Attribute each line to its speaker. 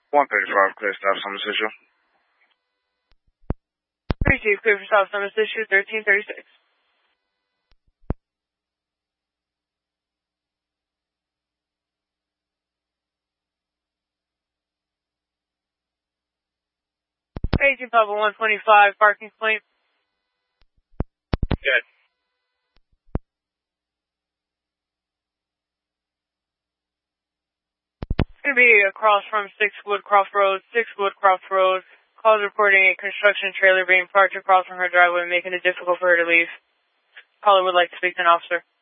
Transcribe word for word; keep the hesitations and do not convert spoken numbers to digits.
Speaker 1: one thirty-five, clear stop, Summers Issue.
Speaker 2: Receive, clear for stop, Summers Issue, thirteen thirty-six. eighteen Papa one twenty-five, parking complaint.
Speaker 1: Good.
Speaker 2: It's going to be across from six Woodcroft Road, six Woodcroft Road. Calls reporting a construction trailer being parked across from her driveway, making it difficult for her to leave. Caller would like to speak to an officer.